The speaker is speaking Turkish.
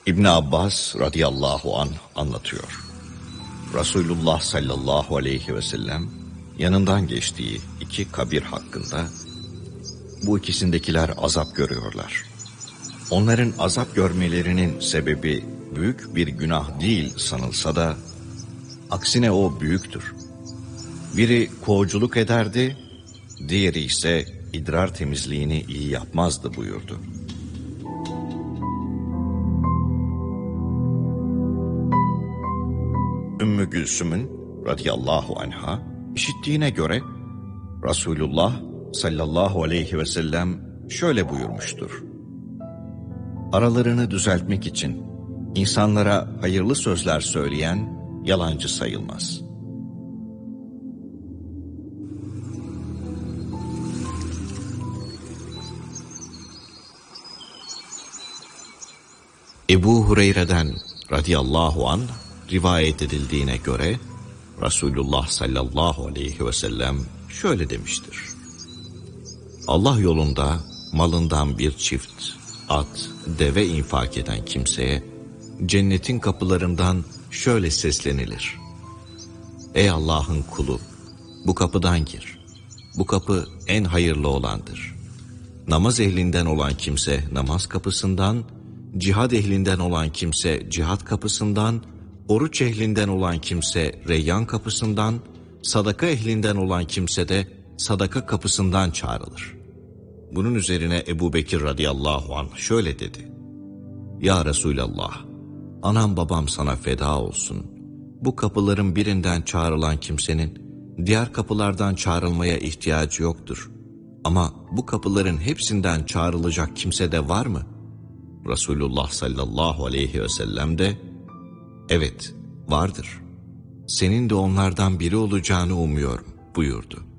İbn Abbas radıyallahu anh anlatıyor. Resulullah sallallahu aleyhi ve sellem yanından geçtiği iki kabir hakkında, bu ikisindekiler azap görüyorlar. Onların azap görmelerinin sebebi büyük bir günah değil sanılsa da, aksine o büyüktür. Biri kovuculuk ederdi, diğeri ise idrar temizliğini iyi yapmazdı buyurdu. Ümmü Gülsüm'ün radıyallahu anha işittiğine göre Resulullah sallallahu aleyhi ve sellem şöyle buyurmuştur. Aralarını düzeltmek için insanlara hayırlı sözler söyleyen yalancı sayılmaz. Ebu Hureyre'den radıyallahu anh rivayet edildiğine göre Resulullah sallallahu aleyhi ve sellem şöyle demiştir. Allah yolunda malından bir çift at, deve infak eden kimseye cennetin kapılarından şöyle seslenilir. Ey Allah'ın kulu, bu kapıdan gir. Bu kapı en hayırlı olandır. Namaz ehlinden olan kimse namaz kapısından, cihad ehlinden olan kimse cihad kapısından, oruç ehlinden olan kimse reyyan kapısından, sadaka ehlinden olan kimse de sadaka kapısından çağrılır. Bunun üzerine Ebu Bekir radıyallahu anh şöyle dedi. Ya Resulallah, anam babam sana feda olsun. Bu kapıların birinden çağrılan kimsenin diğer kapılardan çağrılmaya ihtiyacı yoktur. Ama bu kapıların hepsinden çağrılacak kimse de var mı? Resulullah sallallahu aleyhi ve sellem de evet vardır. Senin de onlardan biri olacağını umuyorum buyurdu.